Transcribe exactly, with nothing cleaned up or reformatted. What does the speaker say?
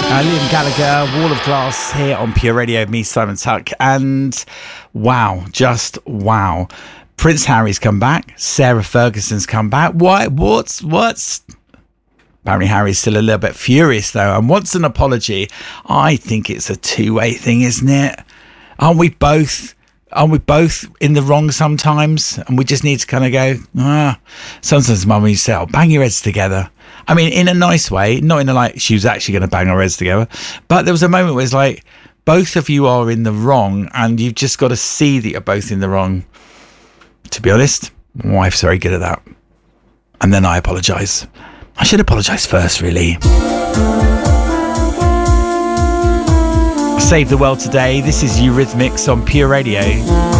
Uh, Liam Gallagher, Wall of Glass here on Pure Radio, me, Simon Tuck. And wow, just wow. Prince Harry's come back. Sarah Ferguson's come back. Why? What's, what's... Apparently Harry's still a little bit furious though and wants an apology. I think it's a two-way thing, isn't it? Aren't we both... Aren't we both in the wrong sometimes? And we just need to kind of go, ah. Sometimes mum used to say, oh, bang your heads together. I mean, in a nice way, not in a like, she was actually going to bang our heads together. But there was a moment where it's like, both of you are in the wrong and you've just got to see that you're both in the wrong. To be honest, my wife's very good at that. And then I apologise. I should apologise first, really. Save the world today. This is Eurythmics on Pure Radio.